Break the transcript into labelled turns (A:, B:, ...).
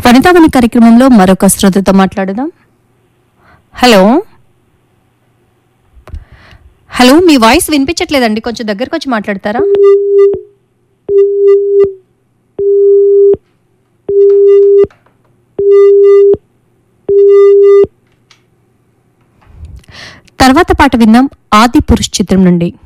A: వనితావని కార్యక్రమంలో మరొక శ్రోతతో మాట్లాడదాం. హలో హలో, మీ వాయిస్ వినిపించట్లేదండి, కొంచెం దగ్గరకు వచ్చి మాట్లాడతారా? తర్వాత పాట విందాం, ఆది పురుష్ చిత్రం నుండి.